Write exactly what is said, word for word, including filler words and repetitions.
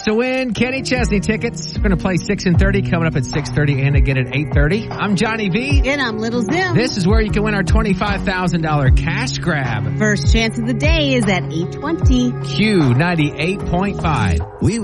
chance to win Kenny Chesney tickets. We're going to play six and thirty coming up at six thirty and again at eight thirty. I'm Johnny V. And I'm Little Zim. This is where you can win our twenty-five thousand dollars cash grab. First chance of the day is at eight twenty. Q ninety-eight point five. We